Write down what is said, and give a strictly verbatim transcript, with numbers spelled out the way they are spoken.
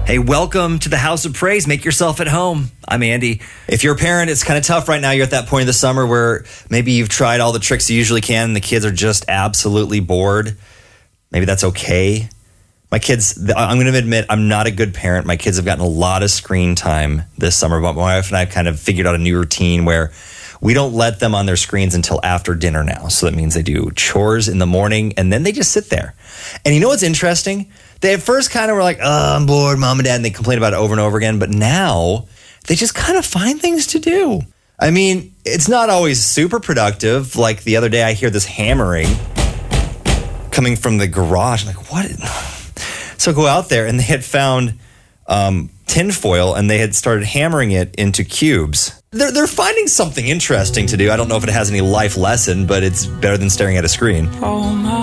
Hey, welcome to the House of Praise. Make yourself at home. I'm Andy. If you're a parent, it's kind of tough right now. You're at that point of the summer where maybe you've tried all the tricks you usually can and the kids are just absolutely bored. Maybe that's okay. My kids, I'm going to admit, I'm not a good parent. My kids have gotten a lot of screen time this summer, but my wife and I have kind of figured out a new routine where we don't let them on their screens until after dinner now. So that means they do chores in the morning and then they just sit there. And you know what's interesting? They at first kind of were like, oh, I'm bored, mom and dad, and they complain about it over and over again. But now they just kind of find things to do. I mean, it's not always super productive. Like the other day, I hear this hammering coming from the garage. I'm like, what? So I go out there and they had found um, tinfoil and they had started hammering it into cubes. They're, they're finding something interesting to do. I don't know if it has any life lesson, but it's better than staring at a screen. Oh my.